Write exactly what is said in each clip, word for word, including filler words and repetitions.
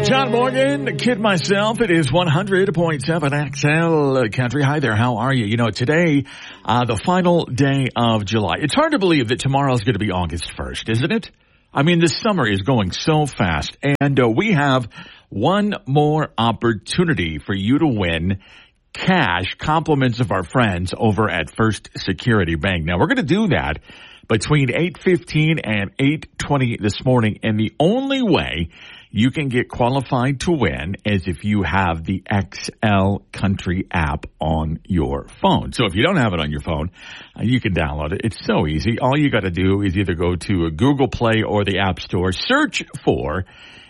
John Morgan, the kid myself. It is one hundred point seven X L Country. Hi there. How are you? You know, today, uh, the final day of July. It's hard to believe that tomorrow is going to be August first, isn't it? I mean, this summer is going so fast. And uh, we have one more opportunity for you to win cash, compliments of our friends over at First Security Bank. Now, we're going to do that between eight fifteen and eight twenty this morning. And the only way you can get qualified to win is if you have the X L Country app on your phone. So if you don't have it on your phone, uh, you can download it. It's so easy. All you got to do is either go to a Google Play or the App Store, search for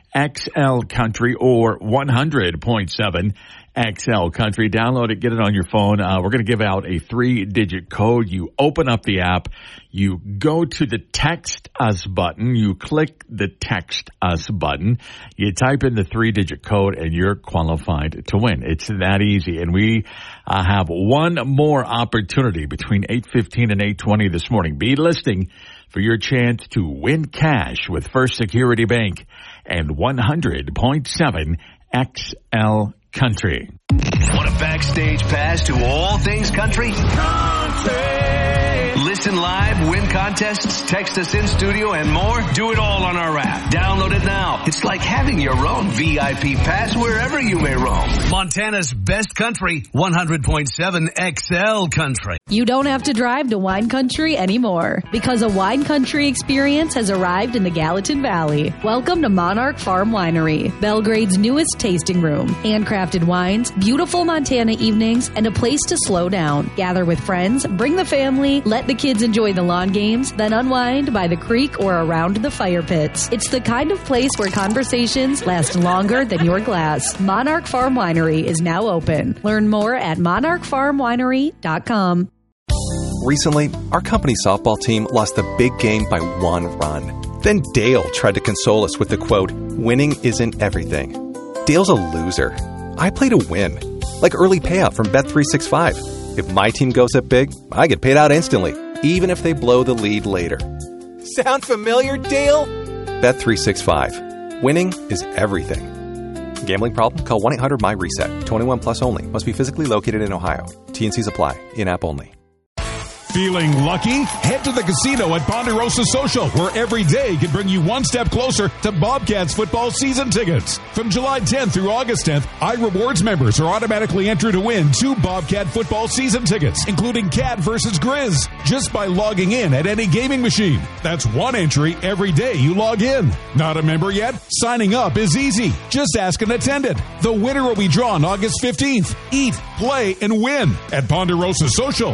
X L Country or one hundred point seven X L Country. Download it, get it on your phone. Uh, we're going to give out a three-digit code. You open up the app. You go to the Text Us button. You click the Text Us button. You type in the three-digit code, and you're qualified to win. It's that easy. And we uh, have one more opportunity between eight fifteen and eight twenty this morning. Be listening for your chance to win cash with First Security Bank and one hundred point seven X L Country. Want a backstage pass to all things country? Country! Listen live, win contests, text us in studio, and more? Do it all on our app. Download it now. It's like having your own V I P pass wherever you may roam. Montana's best country, one hundred point seven X L Country. You don't have to drive to wine country anymore because a wine country experience has arrived in the Gallatin Valley. Welcome to Monarch Farm Winery, Belgrade's newest tasting room. Handcrafted wines, beautiful Montana evenings, and a place to slow down. Gather with friends, bring the family, let the kids enjoy the lawn games, then unwind by the creek or around the fire pits. It's the kind of place where conversations last longer than your glass. Monarch Farm Winery is now open. Learn more at monarch farm winery dot com. Recently, our company softball team lost the big game by one run. Then Dale tried to console us with the quote, "Winning isn't everything." Dale's a loser. I play to win. Like early payout from Bet three sixty-five. If my team goes up big, I get paid out instantly, even if they blow the lead later. Sound familiar, Dale? Bet three sixty-five. Winning is everything. Gambling problem? Call one eight hundred M Y reset. twenty-one plus only. Must be physically located in Ohio. T and Cs apply. In-app only. Feeling lucky? Head to the casino at Ponderosa Social, where every day can bring you one step closer to Bobcats football season tickets. From July tenth through August tenth, iRewards members are automatically entered to win two Bobcat football season tickets, including Cat versus Grizz, just by logging in at any gaming machine. That's one entry every day you log in. Not a member yet? Signing up is easy. Just ask an attendant. The winner will be drawn August fifteenth. Eat, play, and win at Ponderosa Social.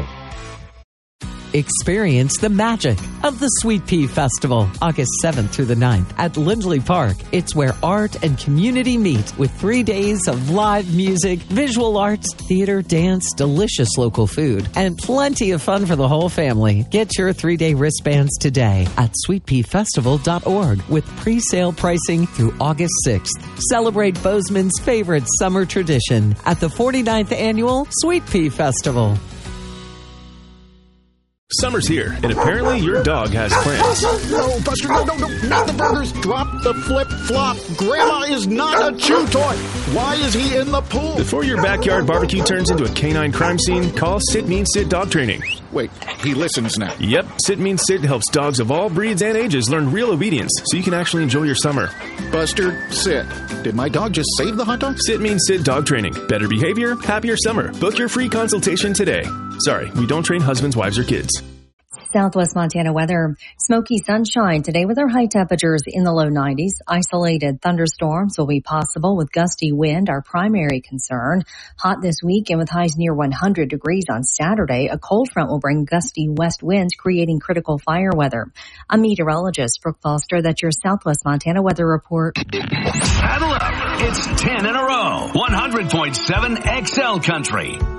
Experience the magic of the Sweet Pea Festival, August seventh through the ninth at Lindley Park. It's where art and community meet with three days of live music, visual arts, theater, dance, delicious local food, and plenty of fun for the whole family. Get your three-day wristbands today at sweet pea festival dot org with pre-sale pricing through August sixth. Celebrate Bozeman's favorite summer tradition at the forty-ninth Annual Sweet Pea Festival. Summer's here, and apparently your dog has plans. No, Buster, no, no, no, not the burgers. Drop the flip-flop. Grandma is not a chew toy. Why is he in the pool? Before your backyard barbecue turns into a canine crime scene, call Sit Means Sit Dog Training. Wait, he listens now. Yep, Sit Means Sit helps dogs of all breeds and ages learn real obedience so you can actually enjoy your summer. Buster, sit. Did my dog just save the hot dog? Sit Means Sit Dog Training. Better behavior, happier summer. Book your free consultation today. Sorry, we don't train husbands, wives, or kids. Southwest Montana weather. Smoky sunshine today with our high temperatures in the low nineties. Isolated thunderstorms will be possible with gusty wind, our primary concern. Hot this weekend with highs near one hundred degrees on Saturday. A cold front will bring gusty west winds, creating critical fire weather. I'm meteorologist Brooke Foster. That's your Southwest Montana weather report. Saddle up. It's ten in a row. one hundred point seven X L Country.